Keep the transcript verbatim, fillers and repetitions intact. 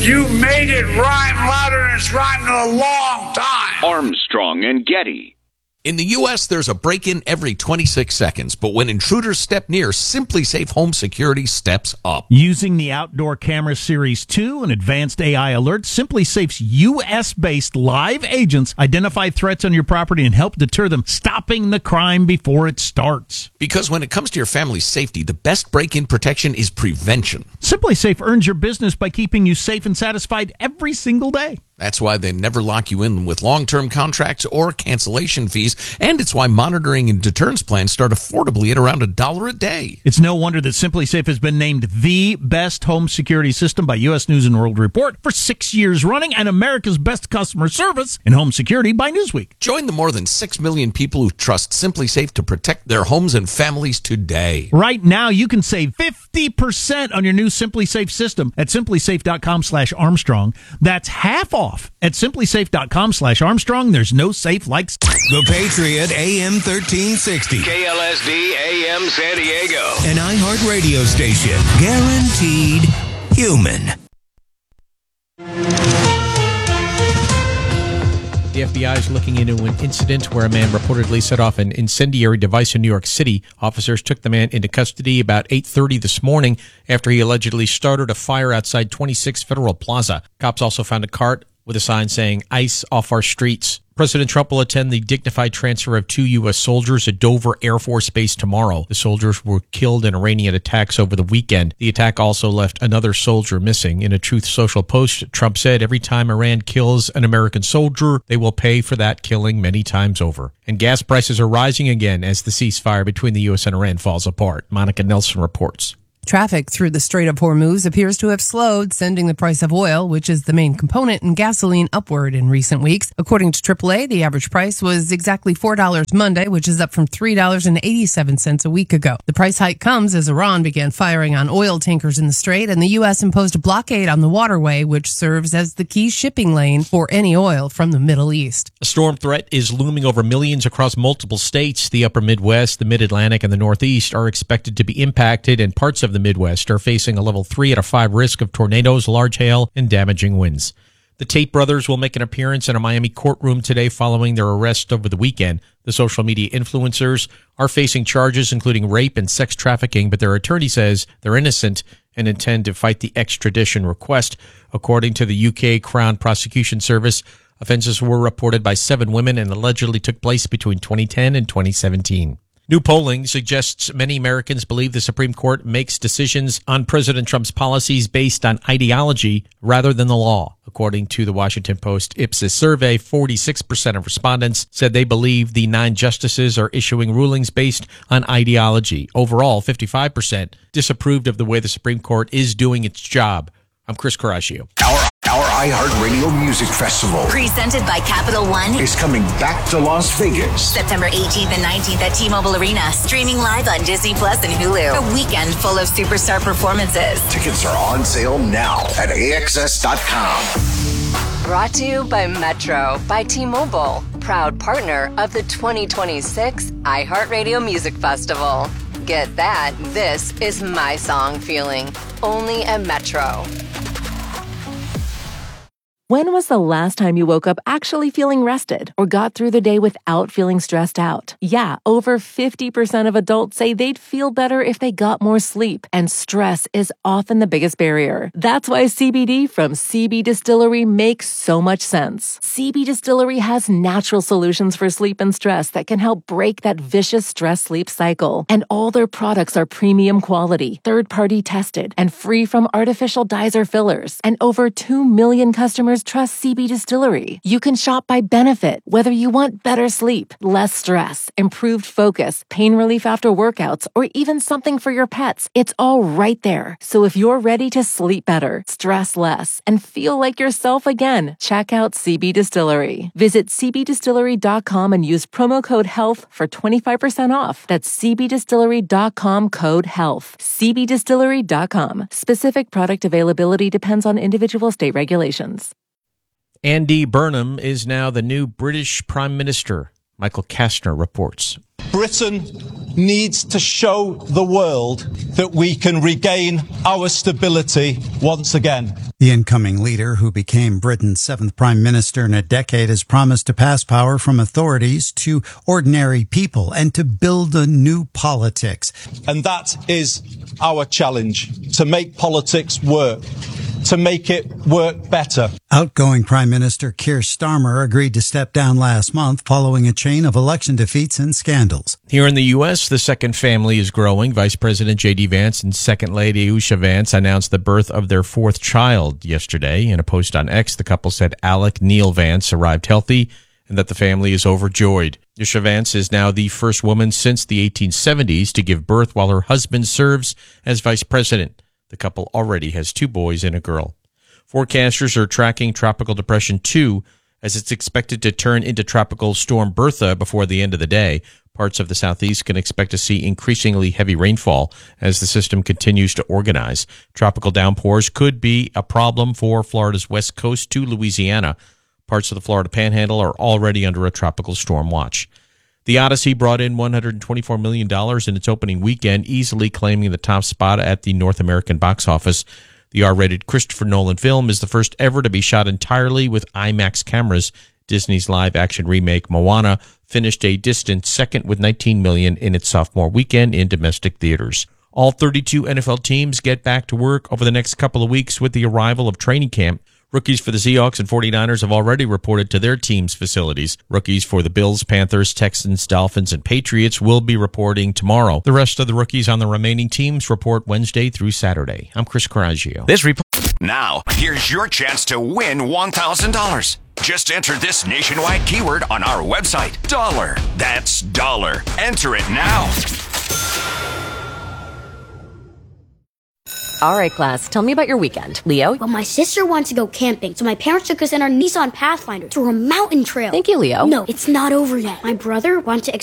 You made it rhyme louder than it's rhymed in a long time. Armstrong and Getty. In the U S, there's a break-in every twenty-six seconds, but when intruders step near, SimpliSafe Home Security steps up. Using the Outdoor Camera Series two and advanced A I alerts, SimpliSafe's U S-based live agents identify threats on your property and help deter them, stopping the crime before it starts. Because when it comes to your family's safety, the best break-in protection is prevention. SimpliSafe earns your business by keeping you safe and satisfied every single day. That's why they never lock you in with long-term contracts or cancellation fees, and it's why monitoring and deterrence plans start affordably at around a dollar a day. It's no wonder that SimpliSafe has been named the best home security system by U S News and World Report for six years running, and America's best customer service in home security by Newsweek. Join the more than six million people who trust SimpliSafe to protect their homes and families today. Right now, you can save fifty percent on your new SimpliSafe system at simplisafe.com slash Armstrong. That's half off at simplisafe.com slash Armstrong. There's no safe like The Patriot, A M thirteen sixty. K L S D A M San Diego. An iHeart radio station. Guaranteed human. The F B I is looking into an incident where a man reportedly set off an incendiary device in New York City. Officers took the man into custody about eight thirty this morning after he allegedly started a fire outside twenty-six Federal Plaza. Cops also found a cart with a sign saying, "Ice off our streets." President Trump will attend the dignified transfer of two U S soldiers at Dover Air Force Base tomorrow. The soldiers were killed in Iranian attacks over the weekend. The attack also left another soldier missing. In a Truth Social post, Trump said every time Iran kills an American soldier, they will pay for that killing many times over. And gas prices are rising again as the ceasefire between the U S and Iran falls apart. Monica Nelson reports. Traffic through the Strait of Hormuz appears to have slowed, sending the price of oil, which is the main component in gasoline, upward in recent weeks. According to triple A, the average price was exactly four dollars Monday, which is up from three dollars and eighty-seven cents a week ago. The price hike comes as Iran began firing on oil tankers in the Strait, and the U S imposed a blockade on the waterway, which serves as the key shipping lane for any oil from the Middle East. A storm threat is looming over millions across multiple states. The upper Midwest, the Mid-Atlantic, and the Northeast are expected to be impacted, and parts of the Midwest are facing a level three out of five risk of tornadoes, large hail, and damaging winds. The Tate brothers will make an appearance in a Miami courtroom today following their arrest over the weekend. The social media influencers are facing charges including rape and sex trafficking, but their attorney says they're innocent and intend to fight the extradition request. According to the U K Crown Prosecution Service, offenses were reported by seven women and allegedly took place between twenty ten and twenty seventeen. New polling suggests many Americans believe the Supreme Court makes decisions on President Trump's policies based on ideology rather than the law. According to the Washington Post Ipsos survey, forty-six percent of respondents said they believe the nine justices are issuing rulings based on ideology. Overall, fifty-five percent disapproved of the way the Supreme Court is doing its job. I'm Chris Caraccio. Our Our iHeartRadio Music Festival, presented by Capital One, is coming back to Las Vegas. September eighteenth and nineteenth at T-Mobile Arena. Streaming live on Disney Plus and Hulu. A weekend full of superstar performances. Tickets are on sale now at A X S dot com. Brought to you by Metro by T-Mobile, proud partner of the twenty twenty-six iHeartRadio Music Festival. Get that? This is my song feeling. Only at Metro. When was the last time you woke up actually feeling rested or got through the day without feeling stressed out? Yeah, over fifty percent of adults say they'd feel better if they got more sleep, and stress is often the biggest barrier. That's why C B D from C B Distillery makes so much sense. C B Distillery has natural solutions for sleep and stress that can help break that vicious stress-sleep cycle. And all their products are premium quality, third-party tested, and free from artificial dyes or fillers. And over two million customers trust C B Distillery. You can shop by benefit, whether you want better sleep, less stress, improved focus, pain relief after workouts, or even something for your pets. It's all right there. So if you're ready to sleep better, stress less, and feel like yourself again, check out C B Distillery. Visit c b distillery dot com and use promo code HEALTH for twenty-five percent off. That's c b distillery dot com code HEALTH. c b distillery dot com. Specific product availability depends on individual state regulations. Andy Burnham is now the new British Prime Minister. Michael Kastner reports. Britain needs to show the world that we can regain our stability once again. The incoming leader, who became Britain's seventh prime minister in a decade, has promised to pass power from authorities to ordinary people and to build a new politics. And that is our challenge, to make politics work, to make it work better. Outgoing Prime Minister Keir Starmer agreed to step down last month following a chain of election defeats and scandals. Here in the U S, the second family is growing. Vice President J D. Vance and Second Lady Usha Vance announced the birth of their fourth child yesterday. In a post on X, the couple said Alec Neil Vance arrived healthy and that the family is overjoyed. Usha Vance is now the first woman since the eighteen seventies to give birth while her husband serves as vice president. The couple already has two boys and a girl. Forecasters are tracking Tropical Depression two as it's expected to turn into Tropical Storm Bertha before the end of the day. Parts of the southeast can expect to see increasingly heavy rainfall as the system continues to organize. Tropical downpours could be a problem for Florida's west coast to Louisiana. Parts of the Florida Panhandle are already under a tropical storm watch. The Odyssey brought in one hundred twenty-four million dollars in its opening weekend, easily claiming the top spot at the North American box office. The R-rated Christopher Nolan film is the first ever to be shot entirely with IMAX cameras. Disney's live-action remake, Moana, finished a distant second with nineteen million dollars in its sophomore weekend in domestic theaters. All thirty-two N F L teams get back to work over the next couple of weeks with the arrival of training camp. Rookies for the Seahawks and forty-niners have already reported to their team's facilities. Rookies for the Bills, Panthers, Texans, Dolphins, and Patriots will be reporting tomorrow. The rest of the rookies on the remaining teams report Wednesday through Saturday. I'm Chris Coraggio. This report. Now, here's your chance to win one thousand dollars. Just enter this nationwide keyword on our website, dollar. That's dollar. Enter it now. All right, class, tell me about your weekend. Leo? Well, my sister wants to go camping, so my parents took us in our Nissan Pathfinder to a mountain trail. Thank you, Leo. No, it's not over yet. My brother wants to